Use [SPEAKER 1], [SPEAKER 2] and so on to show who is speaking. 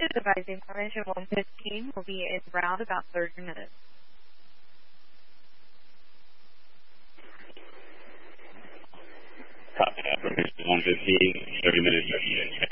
[SPEAKER 1] advising Formation 115 will be in round about 30 minutes.
[SPEAKER 2] Copy that. Formation 115, 30 minutes.